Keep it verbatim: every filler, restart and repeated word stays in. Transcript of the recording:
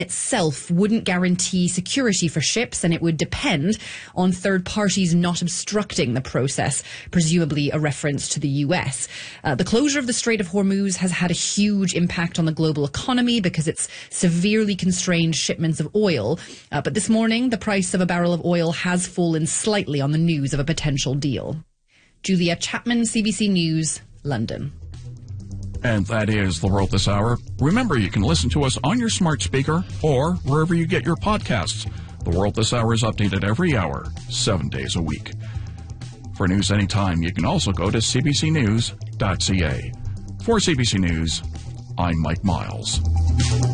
itself wouldn't guarantee security for ships, and it would depend on third parties not obstructing the process, presumably a reference to the U S. Uh, the closure of the Strait of Hormuz has had a huge impact on the global economy because it's severely constrained shipments of oil. Uh, but this morning, the price of a barrel of oil has fallen slightly on the news of a potential deal. Julia Chapman, C B C News, London. And that is The World This Hour. Remember, you can listen to us on your smart speaker or wherever you get your podcasts. The World This Hour is updated every hour, seven days a week. For news anytime, you can also go to c b c news dot c a. For C B C News, I'm Mike Miles.